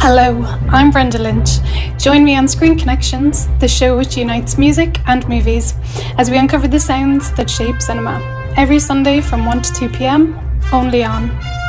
Hello, I'm Brenda Lynch. Join me on Screen Connections, the show which unites music and movies, as we uncover the sounds that shape cinema. Every Sunday from 1 to 2 p.m, only on